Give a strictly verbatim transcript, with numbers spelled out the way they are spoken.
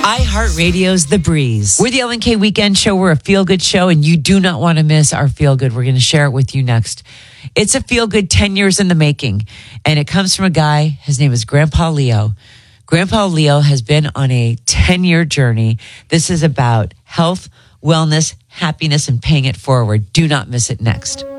iHeartRadio's The Breeze. We're the L N K Weekend Show. We're a feel-good show, and you do not want to miss our feel-good. We're going to share it with you next. It's a feel-good ten years in the making, and it comes from a guy. His name is Grandpa Leo. Grandpa Leo has been on a ten-year journey. This is about health, wellness, happiness, and paying it forward. Do not miss it next.